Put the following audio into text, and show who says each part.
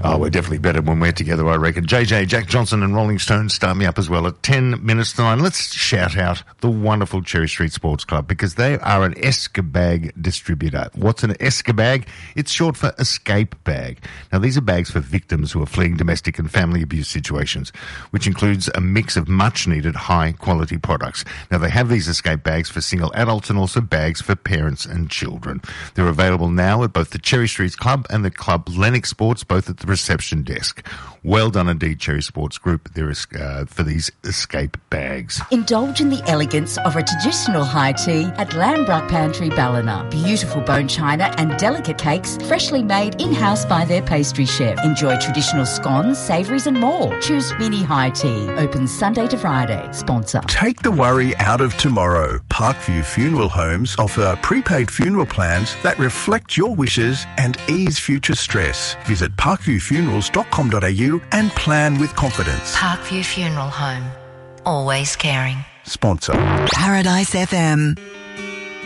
Speaker 1: Oh, we're definitely better when we're together, I reckon. JJ, Jack Johnson and Rolling Stones start me up as well at 10 minutes to 9. Let's shout out the wonderful Cherry Street Sports Club because they are an Escabag distributor. What's an Escabag? It's short for escape bag. Now, these are bags for victims who are fleeing domestic and family abuse situations, which includes a mix of much-needed high-quality products. Now, they have these escape bags for single adults and also bags for parents and children. They're available now at both the Cherry Street Club and the Club Lennox Sports, both at the reception desk. Well done indeed, Cherry Sports Group. There is for these escape bags.
Speaker 2: Indulge in the elegance of a traditional high tea at Lambrook Pantry Ballina. Beautiful bone china and delicate cakes freshly made in-house by their pastry chef. Enjoy traditional scones, savouries and more. Choose mini high tea. Open Sunday to Friday. Sponsor.
Speaker 3: Take the worry out of tomorrow. Parkview Funeral Homes offer prepaid funeral plans that reflect your wishes and ease future stress. Visit parkviewfunerals.com.au and plan with confidence.
Speaker 4: Parkview Funeral Home. Always caring.
Speaker 3: Sponsor.
Speaker 5: Paradise FM.